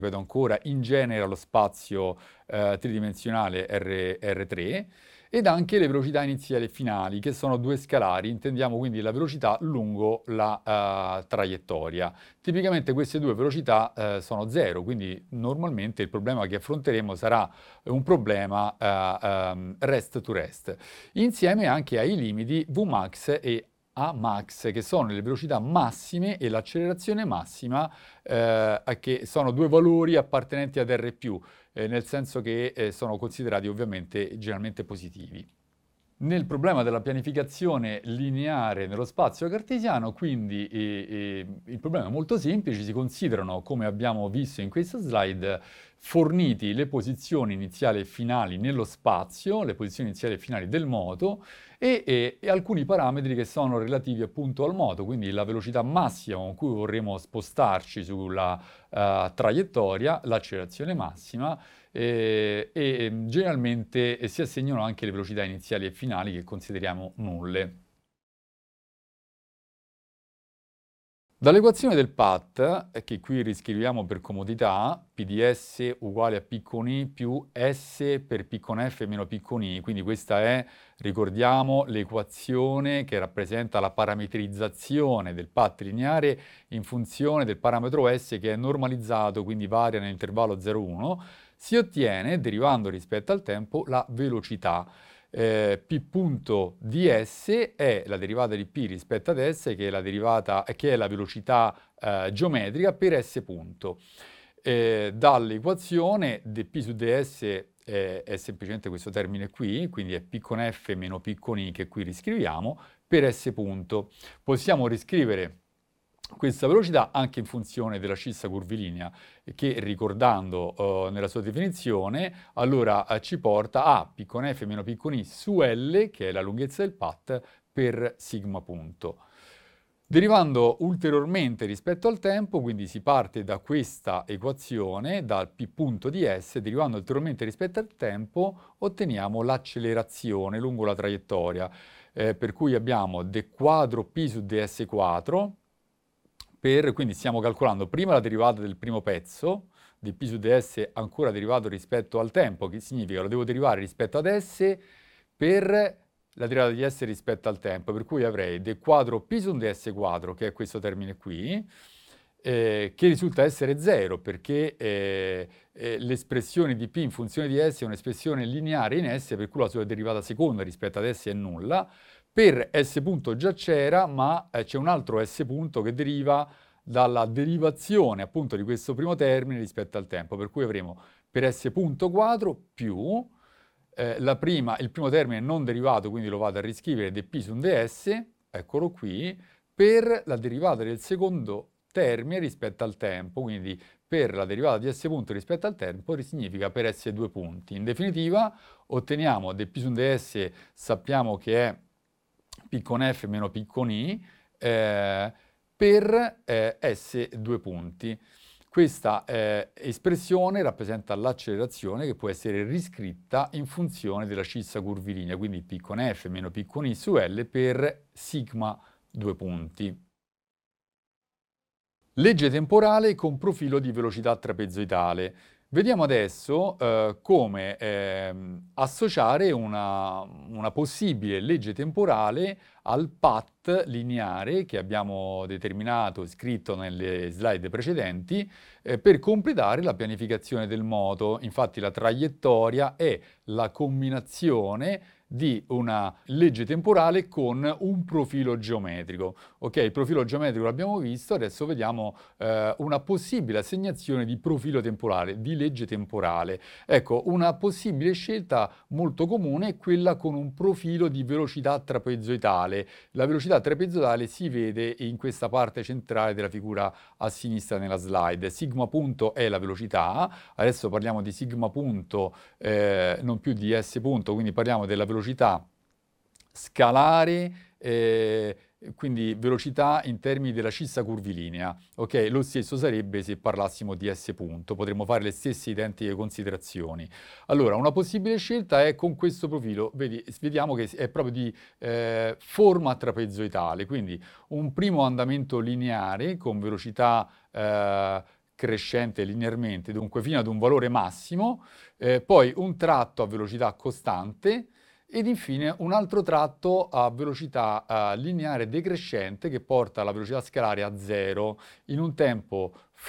vedo ancora in genere allo spazio tridimensionale R3, ed anche le velocità iniziali e finali, che sono due scalari, intendiamo quindi la velocità lungo la traiettoria. Tipicamente queste due velocità sono 0, quindi normalmente il problema che affronteremo sarà un problema rest to rest, insieme anche ai limiti Vmax e Amax, che sono le velocità massime e l'accelerazione massima, che sono due valori appartenenti ad R+, nel senso che sono considerati ovviamente generalmente positivi. Nel problema della pianificazione lineare nello spazio cartesiano, quindi il problema è molto semplice, si considerano, come abbiamo visto in questa slide, forniti le posizioni iniziali e finali nello spazio, le posizioni iniziali e finali del moto, e alcuni parametri che sono relativi appunto al moto, quindi la velocità massima con cui vorremmo spostarci sulla traiettoria, l'accelerazione massima, e generalmente si assegnano anche le velocità iniziali e finali che consideriamo nulle. Dall'equazione del path, che qui riscriviamo per comodità, P di S uguale a P con I più S per P con F meno P con I, quindi questa è, ricordiamo, l'equazione che rappresenta la parametrizzazione del path lineare in funzione del parametro S che è normalizzato, quindi varia nell'intervallo 0,1, si ottiene, derivando rispetto al tempo, la velocità. P punto di S è la derivata di P rispetto ad S, che è la velocità geometrica per S punto. Dall'equazione dP su ds è semplicemente questo termine qui, quindi è P con F meno P con I, che qui riscriviamo, per S punto. Possiamo riscrivere questa velocità anche in funzione della scissa curvilinea, che ricordando nella sua definizione, allora ci porta a P con F meno P con I su L, che è la lunghezza del path, per sigma punto. Derivando ulteriormente rispetto al tempo, quindi si parte da questa equazione, dal P punto di S, derivando ulteriormente rispetto al tempo, otteniamo l'accelerazione lungo la traiettoria, per cui abbiamo d quadro P su ds quadro, quindi stiamo calcolando prima la derivata del primo pezzo, di P su ds ancora derivato rispetto al tempo, che significa lo devo derivare rispetto ad S per la derivata di S rispetto al tempo, per cui avrei d quadro P su ds quadro, che è questo termine qui, che risulta essere 0, perché l'espressione di P in funzione di S è un'espressione lineare in S, per cui la sua derivata seconda rispetto ad S è nulla. Per S punto già c'era, ma c'è un altro S punto che deriva dalla derivazione appunto di questo primo termine rispetto al tempo, per cui avremo per S punto quadro più il primo termine non derivato, quindi lo vado a riscrivere dP su un ds, eccolo qui, per la derivata del secondo termine rispetto al tempo, quindi per la derivata di S punto rispetto al tempo significa per S due punti. In definitiva otteniamo dP su un ds, sappiamo che è P con F meno P con I, per S due punti. Questa espressione rappresenta l'accelerazione che può essere riscritta in funzione della scissa curvilinea, quindi P con F meno P con I su L per sigma due punti. Legge temporale con profilo di velocità trapezoidale. Vediamo adesso come associare una possibile legge temporale al path lineare che abbiamo determinato, scritto nelle slide precedenti, per completare la pianificazione del moto. Infatti la traiettoria è la combinazione di una legge temporale con un profilo geometrico. Ok, il profilo geometrico l'abbiamo visto, adesso vediamo una possibile assegnazione di profilo temporale, di legge temporale. Ecco, una possibile scelta molto comune è quella con un profilo di velocità trapezoidale. La velocità trapezoidale si vede in questa parte centrale della figura a sinistra nella slide. Sigma punto è la velocità, adesso parliamo di sigma punto, non più di S punto, quindi parliamo della velocità scalare, quindi velocità in termini della scissa curvilinea. Ok, lo stesso sarebbe se parlassimo di S punto, potremmo fare le stesse identiche considerazioni. Allora, una possibile scelta è con questo profilo, vediamo che è proprio di forma trapezoidale, quindi un primo andamento lineare con velocità crescente linearmente, dunque fino ad un valore massimo, poi un tratto a velocità costante ed infine un altro tratto a velocità lineare decrescente che porta la velocità scalare a 0 in un tempo